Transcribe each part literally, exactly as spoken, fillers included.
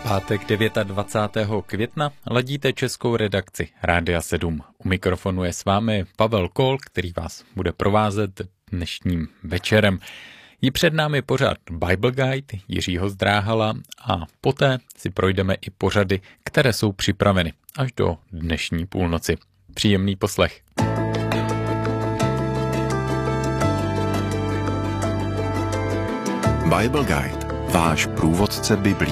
Pátek dvacátého devátého května ladíte českou redakci Rádia sedm. U mikrofonu je s vámi Pavel Kol, který vás bude provázet dnešním večerem. Je před námi pořad Bible Guide Jiřího Zdráhala a poté si projdeme i pořady, které jsou připraveny až do dnešní půlnoci. Příjemný poslech. Bible Guide, váš průvodce Biblí.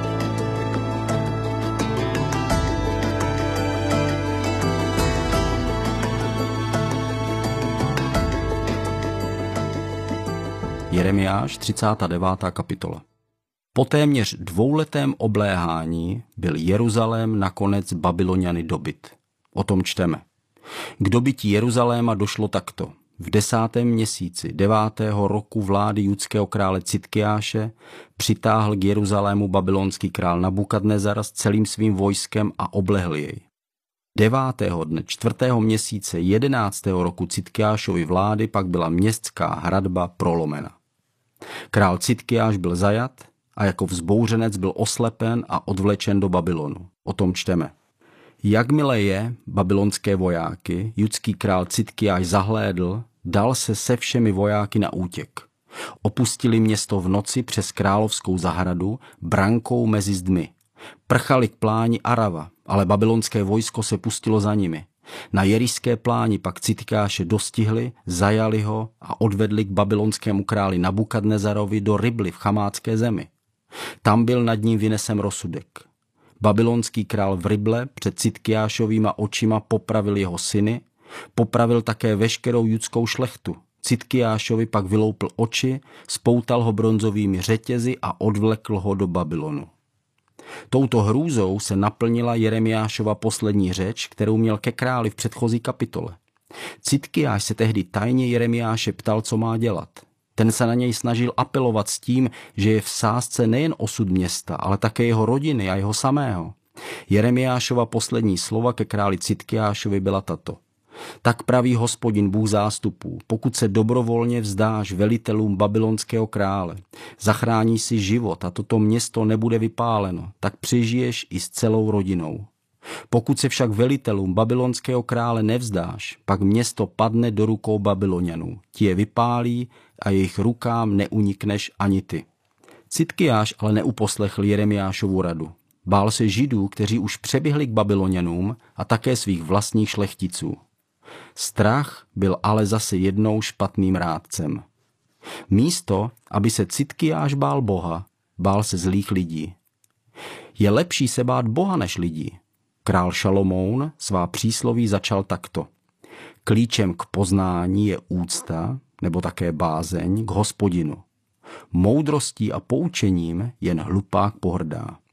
Jeremiáš, třicátá devátá kapitola. Po téměř dvouletém obléhání byl Jeruzalém nakonec Babyloniany dobyt. O tom čteme. K dobytí Jeruzaléma došlo takto. V desátém měsíci devátého roku vlády judského krále Citkiáše přitáhl k Jeruzalému babylonský král Nabukadnezar s celým svým vojskem a oblehl jej. Devátého dne čtvrtého měsíce jedenáctého roku Citkiášovy vlády pak byla městská hradba prolomena. Král Citkiáš byl zajat a jako vzbouřenec byl oslepen a odvlečen do Babylonu. O tom čteme. Jakmile je babylonské vojáky judský král Citkiáš zahlédl, dal se se všemi vojáky na útěk. Opustili město v noci přes královskou zahradu brankou mezi zdmi. Prchali k pláni Arava, ale babylonské vojsko se pustilo za nimi. Na Jerišské pláni pak Citkiáše dostihli, zajali ho a odvedli k babylonskému králi Nabukadnezarovi do Ribly v chamácké zemi. Tam byl nad ním vynesen rozsudek. Babylonský král v Rible před Citkiášovýma očima popravil jeho syny, popravil také veškerou judskou šlechtu. Citkiášovi pak vyloupl oči, spoutal ho bronzovými řetězy a odvlekl ho do Babylonu. Touto hrůzou se naplnila Jeremiášova poslední řeč, kterou měl ke králi v předchozí kapitole. Citkiáš se tehdy tajně Jeremiáše ptal, co má dělat. Ten se na něj snažil apelovat s tím, že je v sázce nejen osud města, ale také jeho rodiny a jeho samého. Jeremiášova poslední slova ke králi Citkiášovi byla tato. Tak praví Hospodin Bůh zástupů, pokud se dobrovolně vzdáš velitelům babylonského krále, zachrání si život a toto město nebude vypáleno, tak přežiješ i s celou rodinou. Pokud se však velitelům babylonského krále nevzdáš, pak město padne do rukou Babylonianů, ti je vypálí a jejich rukám neunikneš ani ty. Citkiáš ale neuposlechl Jeremiášovu radu. Bál se Židů, kteří už přeběhli k Babylonianům a také svých vlastních šlechticů. Strach byl ale zase jednou špatným rádcem. Místo, aby se Citkiáš bál Boha, bál se zlých lidí. Je lepší se bát Boha než lidí. Král Šalomoun svá přísloví začal takto. Klíčem k poznání je úcta, nebo také bázeň k Hospodinu. Moudrostí a poučením jen hlupák pohrdá.